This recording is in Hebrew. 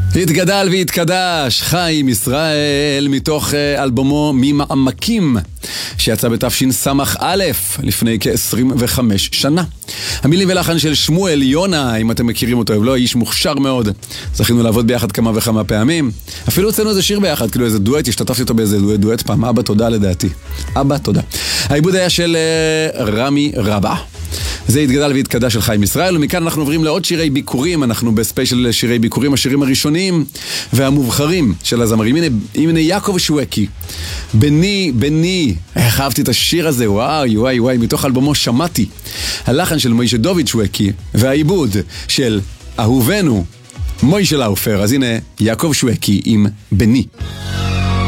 התגדל והתקדש חיים ישראל מתוך אלבומו ממעמקים שיצא בתשס"א לפני כ-25 שנה. המילים ולחן של שמואל יונה, אם אתם מכירים אותו, לא, איש מוכשר מאוד. זכינו לעבוד ביחד כמה וכמה פעמים. אפילו הוצאנו איזה שיר ביחד, כאילו איזה דואט, השתתפתי אותו באיזה דואט פעם. אבא תודה לדעתי. אבא תודה. העיבוד היה של רמי רבא. זה התגדל והתקדש של חיים ישראל, ומכאן אנחנו עוברים לעוד שירי ביקורים. אנחנו בספיישל שירי ביקורים, השירים הראשוניים והמובחרים של הזמרים. הנה יעקב שווקי, בני, איך אהבתי את השיר הזה, וואי, מתוך אלבומו שמעתי. הלחן של מוישה דוד שווקי, והעיבוד של אהובנו מוישה לאופר. אז הנה יעקב שווקי עם בני.